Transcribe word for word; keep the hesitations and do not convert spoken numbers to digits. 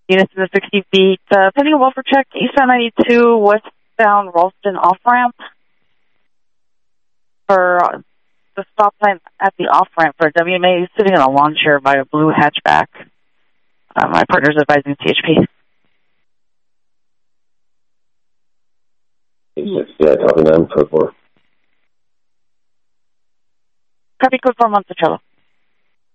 Units in the sixty feet. Uh, pending a welfare check, eastbound ninety-two, westbound Ralston off-ramp. For uh, the stop sign at the off-ramp for W M A, sitting in a lawn chair by a blue hatchback. Uh, my partner's advising C H P. Yeah, copy nine, code four. Copy code four, Monticello.